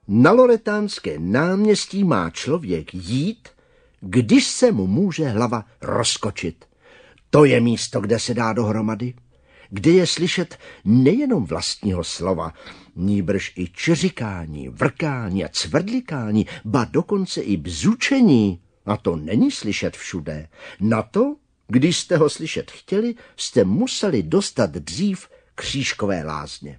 Na Loretánské náměstí má člověk jít, když se mu může hlava rozkočit. To je místo, kde se dá dohromady, kde je slyšet nejenom vlastního slova, nýbrž i čiřikání, vrkání a cvrdlikání, ba dokonce i bzučení. A to není slyšet všude. Na to, když jste ho slyšet chtěli, jste museli dostat dřív Křížkové lázně.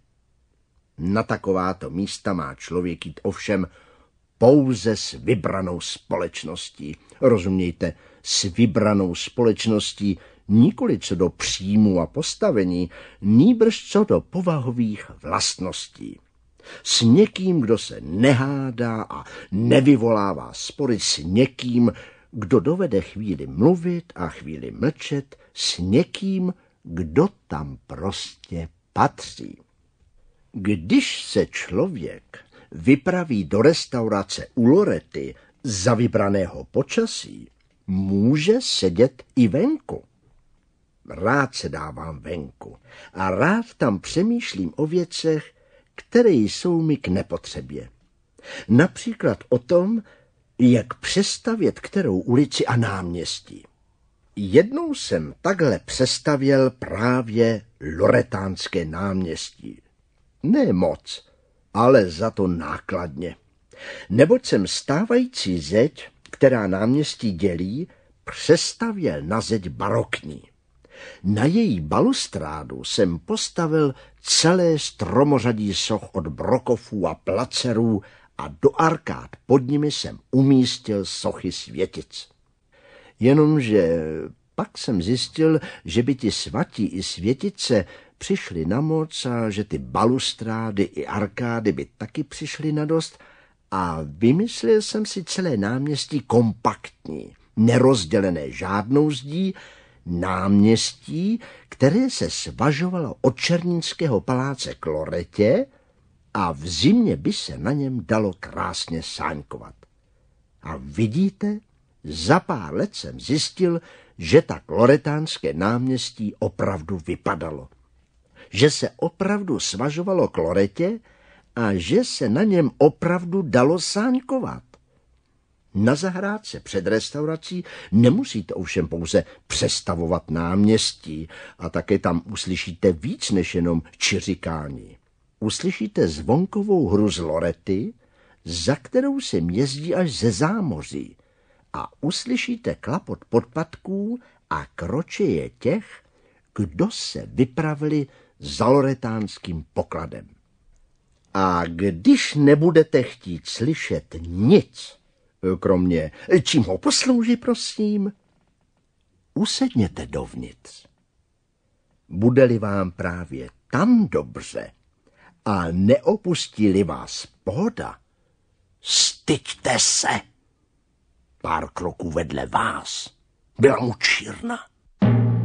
Na takováto místa má člověk jít ovšem pouze s vybranou společností. Rozumějte, s vybranou společností nikoli co do příjmu a postavení, nýbrž co do povahových vlastností. S někým, kdo se nehádá a nevyvolává spory, s někým, kdo dovede chvíli mluvit a chvíli mlčet, s někým, kdo tam prostě patří. Když se člověk vypraví do restaurace u Lorety za vybraného počasí, může sedět i venku. Rád se dávám venku a rád tam přemýšlím o věcech, které jsou mi k nepotřebě. Například o tom, jak přestavět kterou ulici a náměstí. Jednou jsem takhle přestavěl právě Loretánské náměstí. Ne moc, ale za to nákladně. Neboť jsem stávající zeď, která náměstí dělí, přestavěl na zeď barokní. Na její balustrádu jsem postavil celé stromořadí soch od brokofů a placerů a do arkád pod nimi jsem umístil sochy světic. Jenomže pak jsem zjistil, že by ti svatí i světice přišli na moc a že ty balustrády i arkády by taky přišly na dost a vymyslel jsem si celé náměstí kompaktní, nerozdělené žádnou zdí, náměstí, které se svažovalo od Černínského paláce k Loretě a v zimě by se na něm dalo krásně sáňkovat. A vidíte, za pár let jsem zjistil, že tak Loretánské náměstí opravdu vypadalo. Že se opravdu svažovalo k Loretě a že se na něm opravdu dalo sáňkovat. Na zahrádce před restaurací nemusíte ovšem pouze přestavovat náměstí a také tam uslyšíte víc než jenom čiřikání. Uslyšíte zvonkovou hru z Lorety, za kterou se jezdí až ze zámoří a uslyšíte klapot podpatků a kročeje těch, kdo se vypravili za loretánským pokladem. A když nebudete chtít slyšet nic, kromě čím ho poslouží, prosím, usedněte dovnitř. Bude-li vám právě tam dobře a neopustí-li vás pohoda, styďte se. Pár kroků vedle vás byla mučírna.